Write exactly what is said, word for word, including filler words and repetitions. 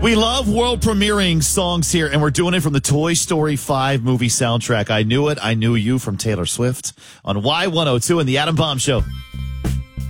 We love world premiering songs here, and we're doing it from the Toy Story five movie soundtrack. I Knew It, I Knew You from Taylor Swift on Y one oh two and the Adam Bomb Show.